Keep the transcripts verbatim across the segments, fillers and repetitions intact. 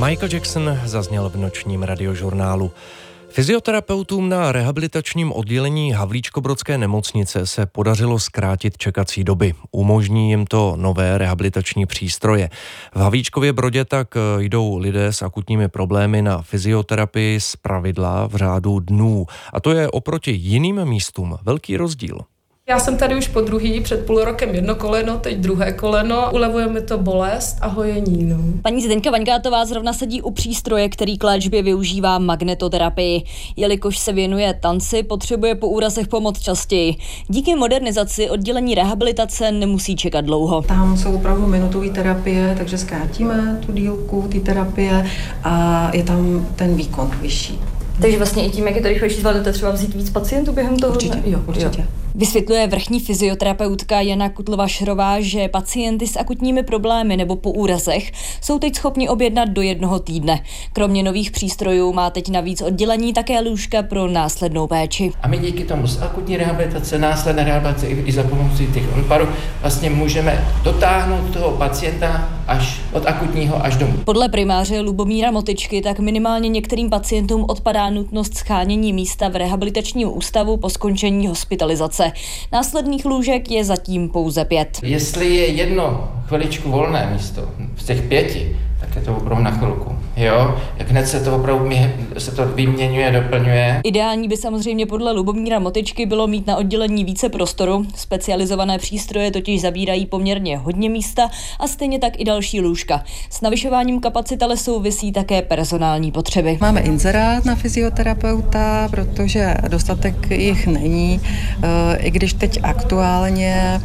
Michael Jackson zazněl v nočním radiožurnálu. Fyzioterapeutům na rehabilitačním oddělení Havlíčkobrodské nemocnice se podařilo zkrátit čekací doby. Umožní jim to nové rehabilitační přístroje. V Havlíčkově Brodě tak jdou lidé s akutními problémy na fyzioterapii zpravidla v řádu dnů. A to je oproti jiným místům velký rozdíl. Já jsem tady už po druhý, před půl rokem jedno koleno, teď druhé koleno. Ulevuje mi to bolest a hojení. No. Paní Zdeňka Vaňgátová zrovna sedí u přístroje, který k léčbě využívá magnetoterapii. Jelikož se věnuje tanci, potřebuje po úrazech pomoc častěji. Díky modernizaci oddělení rehabilitace nemusí čekat dlouho. Tam jsou opravdu minutové terapie, takže zkrátíme tu dílku té terapie a je tam ten výkon vyšší. Takže vlastně i tím, jak je to rychlejší, zvládnete třeba vzít víc pacientů během toho? Určitě, jo, určitě. Jo. Vysvětluje vrchní fyzioterapeutka Jana Kutlova-Šerová, že pacienty s akutními problémy nebo po úrazech jsou teď schopni objednat do jednoho týdne. Kromě nových přístrojů má teď navíc oddělení také lůžka pro následnou péči. A my díky tomu z akutní rehabilitace, následné rehabilitace i za pomocí těch onparů vlastně můžeme dotáhnout toho pacienta až od akutního až domů. Podle primáře Lubomíra Motyčky tak minimálně některým pacientům odpadá nutnost shánění místa v rehabilitačním ústavu po skončení hospitalizace. Následných lůžek je zatím pouze pět. Jestli je jedno chviličku volné místo z těch pěti, tak je to opravdu na chvilku. Jo? Jak hned se to opravdu se to vyměňuje, doplňuje. Ideální by samozřejmě podle Lubomíra Motyčky bylo mít na oddělení více prostoru. Specializované přístroje totiž zabírají poměrně hodně místa a stejně tak i další lůžka. S navyšováním kapacit ale souvisí také personální potřeby. Máme inzerát na fyzioterapeuta, protože dostatek jich není. I když teď aktuálně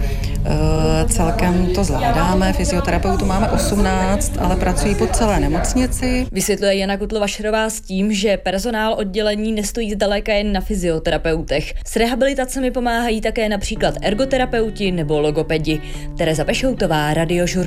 celkem to zvládáme. Fyzioterapeutů máme osmnáct, ale pracují po celé nemocnici. Vysvětluje Jana Kutlova-Šerová s tím, že personál oddělení nestojí zdaleka jen na fyzioterapeutech. S rehabilitacemi pomáhají také například ergoterapeuti nebo logopedi. Tereza Pešoutová, Radiožurnál.